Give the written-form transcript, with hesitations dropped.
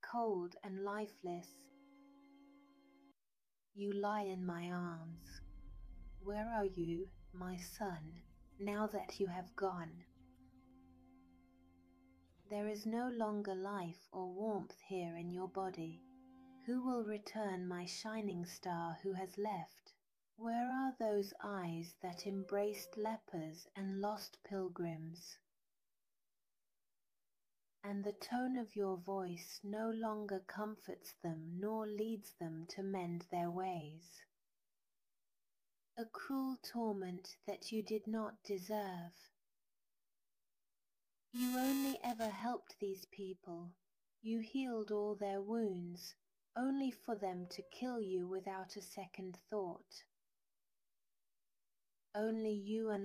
cold and lifeless. You lie in my arms. Where are you, my son, now that you have gone? There is no longer life or warmth here in your body. Who will return my shining star who has left? Where are those eyes that embraced lepers and lost pilgrims? And the tone of your voice no longer comforts them nor leads them to mend their ways. A cruel torment that you did not deserve. You only ever helped these people. You healed all their wounds, only for them to kill you without a second thought. Only you and